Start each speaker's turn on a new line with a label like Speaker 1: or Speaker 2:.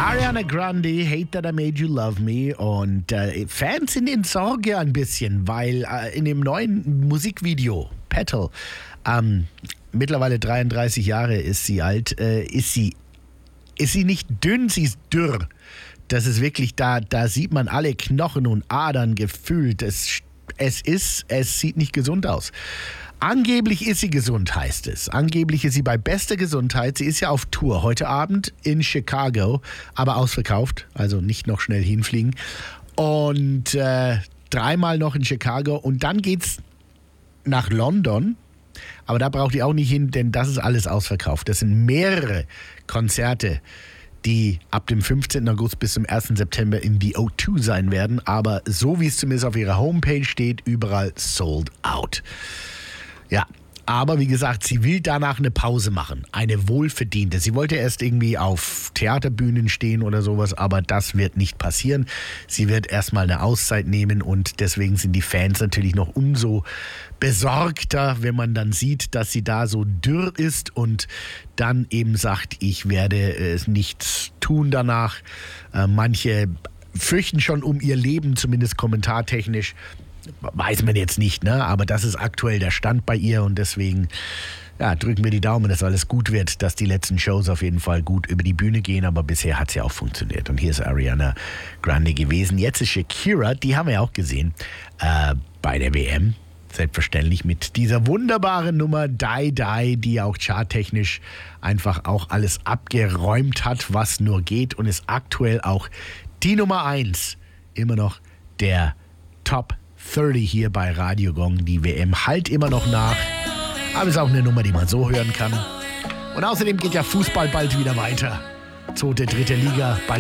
Speaker 1: Ariana Grande, Hate That I Made You Love Me. Und Fans sind in Sorge ein bisschen, weil in dem neuen Musikvideo, Petal, mittlerweile 33 Jahre ist sie alt, ist sie nicht dünn, sie ist dürr. Das ist wirklich, da sieht man alle Knochen und Adern gefühlt. Es sieht nicht gesund aus. Angeblich ist sie gesund, heißt es. Angeblich ist sie bei bester Gesundheit. Sie ist ja auf Tour heute Abend in Chicago, aber ausverkauft, also nicht noch schnell hinfliegen. Und dreimal noch in Chicago und dann geht's nach London. Aber da braucht ihr auch nicht hin, denn das ist alles ausverkauft. Das sind mehrere Konzerte, die ab dem 15. August bis zum 1. September in the O2 sein werden. Aber so wie es zumindest auf ihrer Homepage steht, überall sold out. Ja, aber wie gesagt, sie will danach eine Pause machen, eine wohlverdiente. Sie wollte erst irgendwie auf Theaterbühnen stehen oder sowas, aber das wird nicht passieren. Sie wird erstmal eine Auszeit nehmen und deswegen sind die Fans natürlich noch umso besorgter, wenn man dann sieht, dass sie da so dürr ist und dann eben sagt, ich werde nichts tun danach. Manche fürchten schon um ihr Leben, zumindest kommentartechnisch. Weiß man jetzt nicht, ne? Aber das ist aktuell der Stand bei ihr und deswegen drücken wir die Daumen, dass alles gut wird, dass die letzten Shows auf jeden Fall gut über die Bühne gehen, aber bisher hat es ja auch funktioniert. Und hier ist Ariana Grande gewesen. Jetzt ist Shakira, die haben wir ja auch gesehen bei der WM. Selbstverständlich mit dieser wunderbaren Nummer Die Die, die auch charttechnisch einfach auch alles abgeräumt hat, was nur geht und ist aktuell auch die Nummer 1, immer noch der Top 30 hier bei Radio Gong. Die WM halt immer noch nach, aber ist auch eine Nummer, die man so hören kann. Und außerdem geht ja Fußball bald wieder weiter. Zweite, dritte Liga, bald